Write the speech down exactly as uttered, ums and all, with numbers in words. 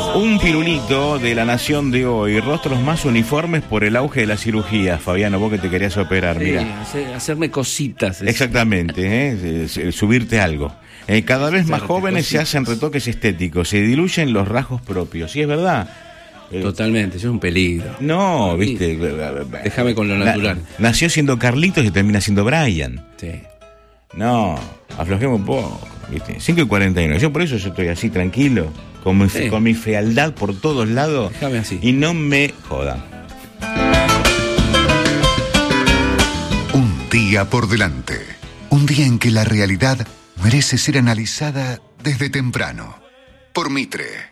Un pirulito de La Nación de hoy. Rostros más uniformes por el auge de la cirugía. Fabiano, vos que te querías operar, sí, mira. Hacer, hacerme cositas. Exactamente, ¿eh? Subirte algo. Eh, cada vez más jóvenes se hacen retoques estéticos, se diluyen los rasgos propios. ¿Sí es verdad? Totalmente, eso es un peligro. No, viste. Déjame con lo natural. Na, nació siendo Carlitos y termina siendo Brian. Sí. No, aflojemos un poco, ¿viste? cinco y cuarenta y nueve. Yo por eso yo estoy así tranquilo, con mi, sí. con mi fealdad por todos lados. Déjame así. Y no me jodan. Un día por delante. Un día en que la realidad merece ser analizada desde temprano. Por Mitre.